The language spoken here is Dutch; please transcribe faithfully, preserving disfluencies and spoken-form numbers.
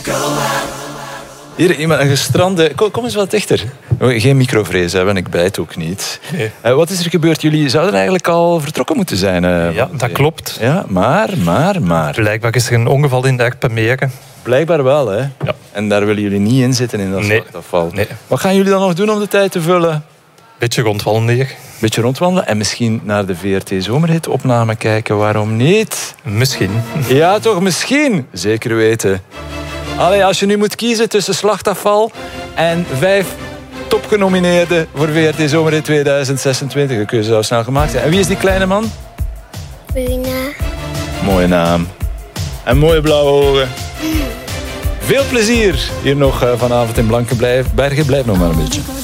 Hier, iemand, een gestrande... Kom, kom eens wat dichter. Geen microvrees hebben, ik bijt ook niet. Nee. Uh, wat is er gebeurd? Jullie zouden eigenlijk al vertrokken moeten zijn. Uh, ja, dat klopt. Ja, maar, maar, maar... Blijkbaar is er een ongeval in de Erpenmeren. Blijkbaar wel, hè? Ja. En daar willen jullie niet in zitten in dat nee. slachtafval. Nee. Wat gaan jullie dan nog doen om de tijd te vullen? Beetje rondwandelen hier. Beetje rondwandelen en misschien naar de V R T Zomerhit-opname kijken. Waarom niet? Misschien. Ja, toch misschien? Zeker weten. Allee, als je nu moet kiezen tussen slachtafval en vijf topgenomineerden voor V R T Zomerhit tweeduizend zesentwintig. De keuze zou snel gemaakt zijn. En wie is die kleine man? Bruna. Mooie naam. En mooie blauwe ogen. Veel plezier hier nog vanavond in Blankenbergen. Blijf nog maar een beetje.